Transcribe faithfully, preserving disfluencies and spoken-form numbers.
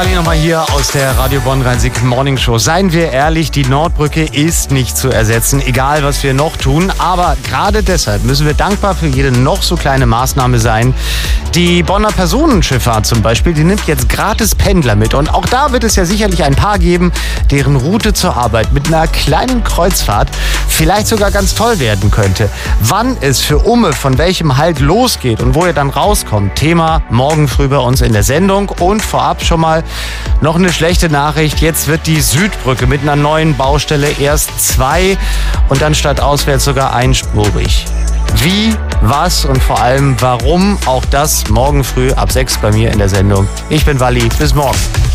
Wally nochmal hier aus der Radio Bonn Rhein-Sieg Morning Show. Seien wir ehrlich, die Nordbrücke ist nicht zu ersetzen, egal was wir noch tun. Aber gerade deshalb müssen wir dankbar für jede noch so kleine Maßnahme sein. Die Bonner Personenschifffahrt zum Beispiel, die nimmt jetzt gratis Pendler mit. Und auch da wird es ja sicherlich ein paar geben, deren Route zur Arbeit mit einer kleinen Kreuzfahrt vielleicht sogar ganz toll werden könnte. Wann es für Umme von welchem Halt losgeht und wo ihr dann rauskommt, Thema morgen früh bei uns in der Sendung. Und vorab schon mal noch eine schlechte Nachricht. Jetzt wird die Südbrücke mit einer neuen Baustelle erst zwei und dann statt auswärts sogar einspurig. Wie, was und vor allem warum, auch das morgen früh ab sechs bei mir in der Sendung. Ich bin Wally, bis morgen.